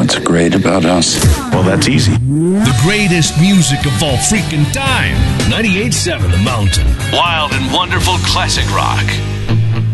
What's great about us? Well, that's easy. The greatest music of all freaking time. 98.7 The Mountain. Wild and wonderful classic rock.